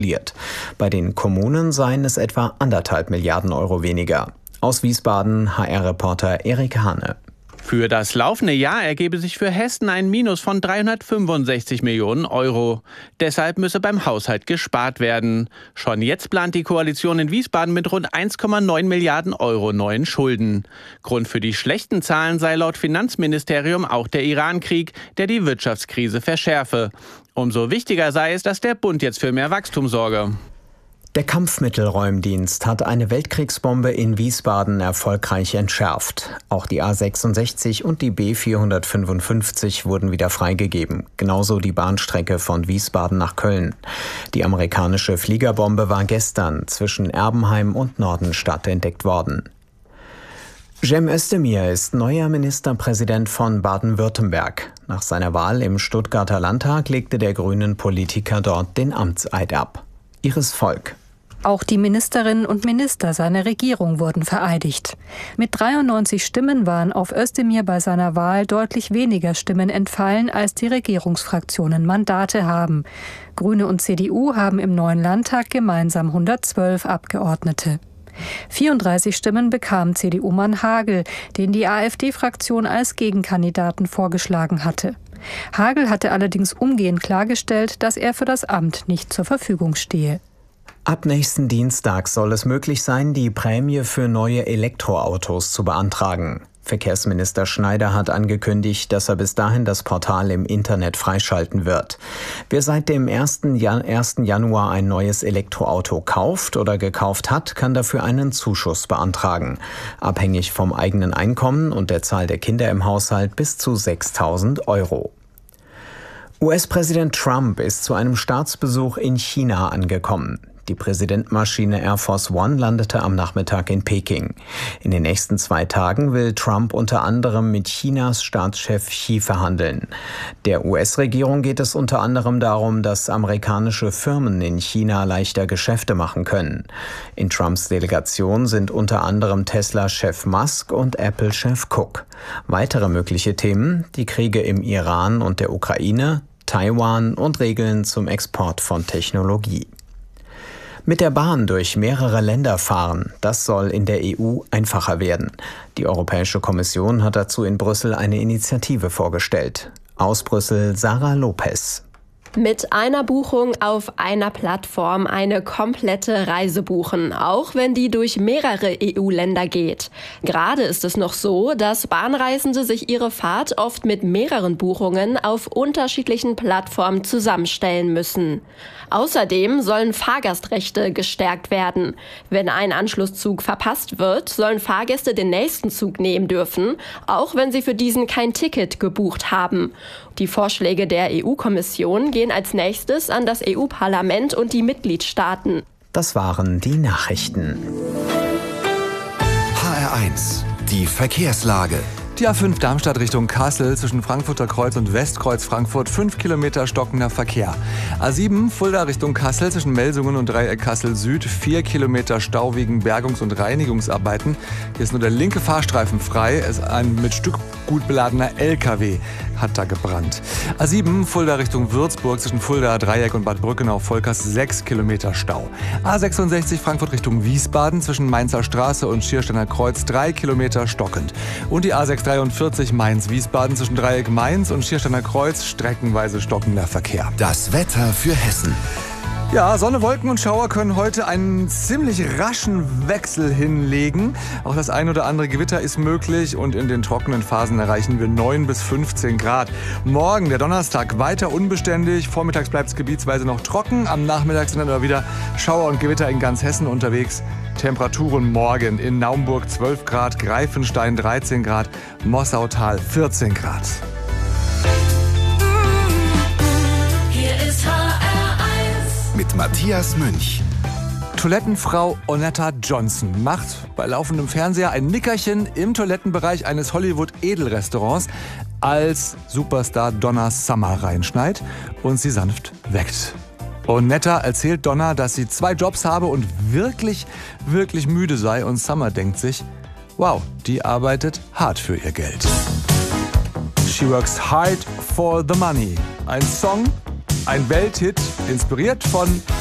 Bei den Kommunen seien es etwa 1,5 Milliarden Euro weniger. Aus Wiesbaden HR-Reporter Erik Hane. Für das laufende Jahr ergebe sich für Hessen ein Minus von 365 Millionen Euro. Deshalb müsse beim Haushalt gespart werden. Schon jetzt plant die Koalition in Wiesbaden mit rund 1,9 Milliarden Euro neuen Schulden. Grund für die schlechten Zahlen sei laut Finanzministerium auch der Iran-Krieg, der die Wirtschaftskrise verschärfe. Umso wichtiger sei es, dass der Bund jetzt für mehr Wachstum sorge. Der Kampfmittelräumdienst hat eine Weltkriegsbombe in Wiesbaden erfolgreich entschärft. Auch die A66 und die B455 wurden wieder freigegeben. Genauso die Bahnstrecke von Wiesbaden nach Köln. Die amerikanische Fliegerbombe war gestern zwischen Erbenheim und Nordenstadt entdeckt worden. Cem Özdemir ist neuer Ministerpräsident von Baden-Württemberg. Nach seiner Wahl im Stuttgarter Landtag legte der grünen Politiker dort den Amtseid ab. Iris Volk. Auch die Ministerinnen und Minister seiner Regierung wurden vereidigt. Mit 93 Stimmen waren auf Özdemir bei seiner Wahl deutlich weniger Stimmen entfallen, als die Regierungsfraktionen Mandate haben. Grüne und CDU haben im neuen Landtag gemeinsam 112 Abgeordnete. 34 Stimmen bekam CDU-Mann Hagel, den die AfD-Fraktion als Gegenkandidaten vorgeschlagen hatte. Hagel hatte allerdings umgehend klargestellt, dass er für das Amt nicht zur Verfügung stehe. Ab nächsten Dienstag soll es möglich sein, die Prämie für neue Elektroautos zu beantragen. Verkehrsminister Schneider hat angekündigt, dass er bis dahin das Portal im Internet freischalten wird. Wer seit dem 1. Januar ein neues Elektroauto kauft oder gekauft hat, kann dafür einen Zuschuss beantragen. Abhängig vom eigenen Einkommen und der Zahl der Kinder im Haushalt bis zu 6.000 Euro. US-Präsident Trump ist zu einem Staatsbesuch in China angekommen. Die Präsidentenmaschine Air Force One landete am Nachmittag in Peking. In den nächsten 2 Tagen will Trump unter anderem mit Chinas Staatschef Xi verhandeln. Der US-Regierung geht es unter anderem darum, dass amerikanische Firmen in China leichter Geschäfte machen können. In Trumps Delegation sind unter anderem Tesla-Chef Musk und Apple-Chef Cook. Weitere mögliche Themen: die Kriege im Iran und der Ukraine, Taiwan und Regeln zum Export von Technologie. Mit der Bahn durch mehrere Länder fahren, das soll in der EU einfacher werden. Die Europäische Kommission hat dazu in Brüssel eine Initiative vorgestellt. Aus Brüssel Sarah Lopez. Mit einer Buchung auf einer Plattform eine komplette Reise buchen, auch wenn die durch mehrere EU-Länder geht. Gerade ist es noch so, dass Bahnreisende sich ihre Fahrt oft mit mehreren Buchungen auf unterschiedlichen Plattformen zusammenstellen müssen. Außerdem sollen Fahrgastrechte gestärkt werden. Wenn ein Anschlusszug verpasst wird, sollen Fahrgäste den nächsten Zug nehmen dürfen, auch wenn sie für diesen kein Ticket gebucht haben. Die Vorschläge der EU-Kommission gehen als nächstes an das EU-Parlament und die Mitgliedstaaten. Das waren die Nachrichten. HR1, die Verkehrslage. Die A5 Darmstadt Richtung Kassel zwischen Frankfurter Kreuz und Westkreuz Frankfurt 5 Kilometer stockender Verkehr. A7 Fulda Richtung Kassel zwischen Melsungen und Dreieck Kassel Süd 4 Kilometer Stau wegen Bergungs- und Reinigungsarbeiten. Hier ist nur der linke Fahrstreifen frei. Ein mit Stückgut beladener LKW hat da gebrannt. A7 Fulda Richtung Würzburg zwischen Fulda Dreieck und Bad Brückenau-Volkers 6 Kilometer Stau. A66 Frankfurt Richtung Wiesbaden zwischen Mainzer Straße und Schiersteiner Kreuz 3 Kilometer stockend. Und die A643 Mainz-Wiesbaden zwischen Dreieck Mainz und Schiersteiner Kreuz streckenweise stockender Verkehr. Das Wetter für Hessen. Ja, Sonne, Wolken und Schauer können heute einen ziemlich raschen Wechsel hinlegen. Auch das ein oder andere Gewitter ist möglich und in den trockenen Phasen erreichen wir 9 bis 15 Grad. Morgen, der Donnerstag, weiter unbeständig. Vormittags bleibt es gebietsweise noch trocken. Am Nachmittag sind dann aber wieder Schauer und Gewitter in ganz Hessen unterwegs. Temperaturen morgen in Naumburg 12 Grad, Greifenstein 13 Grad, Mossautal 14 Grad. Mit Matthias Münch. Toilettenfrau Onetta Johnson macht bei laufendem Fernseher ein Nickerchen im Toilettenbereich eines Hollywood-Edelrestaurants, als Superstar Donna Summer reinschneit und sie sanft weckt. Onetta erzählt Donna, dass sie 2 Jobs habe und wirklich, wirklich müde sei. Und Summer denkt sich, wow, die arbeitet hart für ihr Geld. She works hard for the money. Ein Song, ein Welthit, inspiriert von